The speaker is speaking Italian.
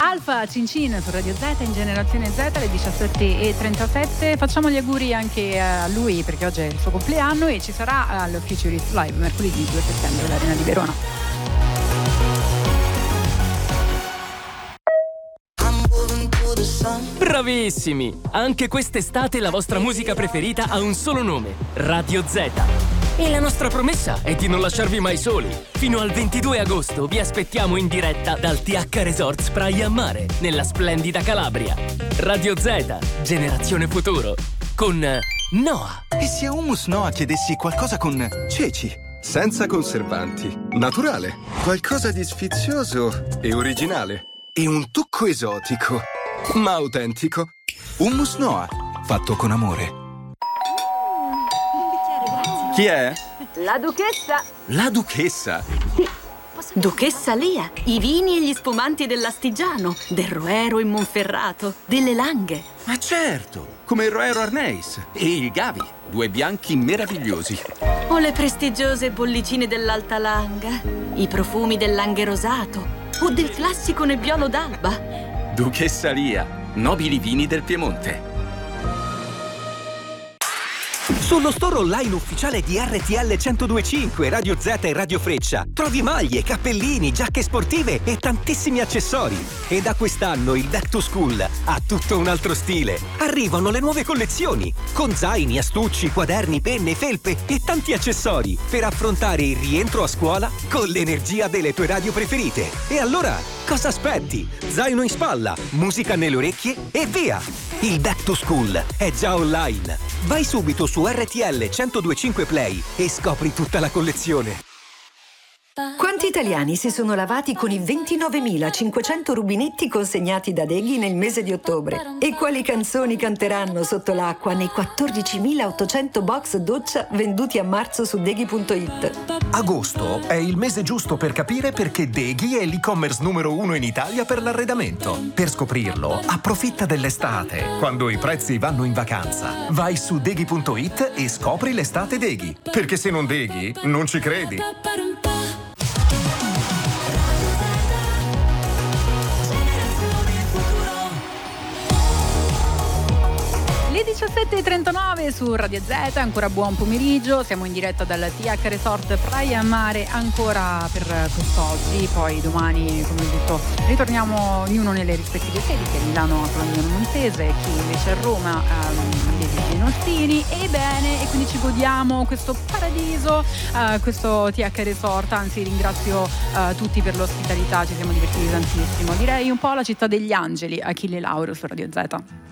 Alfa Cincin su Radio Z in Generazione Z alle 17:37. Facciamo gli auguri anche a lui perché oggi è il suo compleanno e ci sarà al Futurist Live mercoledì 2 settembre all'Arena di Verona. Bravissimi! Anche quest'estate la vostra musica preferita ha un solo nome: Radio Z. E la nostra promessa è di non lasciarvi mai soli. Fino al 22 agosto vi aspettiamo in diretta dal TH Resorts Praia a Mare, nella splendida Calabria. Radio Z, Generazione Futuro, con Noah. E se a Hummus Noah chiedessi qualcosa con ceci, senza conservanti, naturale, qualcosa di sfizioso e originale, e un tocco esotico, ma autentico. Hummus Noah, fatto con amore. Chi è? La duchessa. La duchessa? Sì. Duchessa Lia, i vini e gli spumanti dell'Astigiano, del Roero in Monferrato, delle Langhe. Ma certo, come il Roero Arneis e il Gavi, due bianchi meravigliosi. O le prestigiose bollicine dell'Alta Langa, i profumi del Langhe Rosato o del classico Nebbiolo d'Alba. Duchessa Lia, nobili vini del Piemonte. Sullo store online ufficiale di RTL 102.5, Radio Z e Radio Freccia trovi maglie, cappellini, giacche sportive e tantissimi accessori. E da quest'anno il Back to School ha tutto un altro stile. Arrivano le nuove collezioni con zaini, astucci, quaderni, penne, felpe e tanti accessori per affrontare il rientro a scuola con l'energia delle tue radio preferite. E allora, cosa aspetti? Zaino in spalla, musica nelle orecchie e via! Il Back to School è già online. Vai subito su RTL 102.5 Play e scopri tutta la collezione. Quanti italiani si sono lavati con i 29.500 rubinetti consegnati da Deghi nel mese di ottobre? E quali canzoni canteranno sotto l'acqua nei 14.800 box doccia venduti a marzo su Deghi.it? Agosto è il mese giusto per capire perché Deghi è l'e-commerce numero 1 in Italia per l'arredamento. Per scoprirlo, approfitta dell'estate, quando i prezzi vanno in vacanza. Vai su Deghi.it e scopri l'estate Deghi. Perché se non Deghi, non ci credi. Le 17:39 su Radio Z, ancora buon pomeriggio, siamo in diretta dal TH Resort Praia a Mare ancora per quest'oggi, poi domani come detto ritorniamo ognuno nelle rispettive sedi, che è Milano a Flamiano Montese, chi invece a Roma dei Nostini, e quindi ci godiamo questo paradiso, questo TH Resort, anzi ringrazio tutti per l'ospitalità, ci siamo divertiti tantissimo, direi un po' la città degli angeli, Achille Lauro su Radio Z.